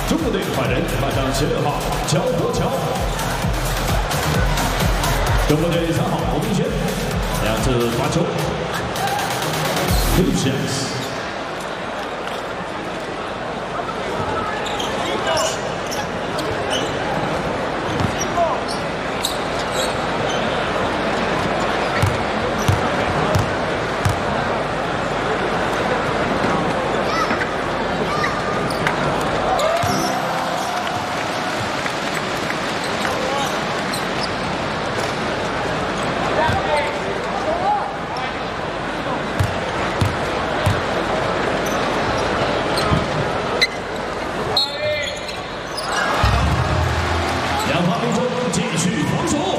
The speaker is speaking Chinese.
中国队换人，换上16号焦国桥。中国队3号侯明轩，2次罚球。Lucius。 两罚命中，继续防守。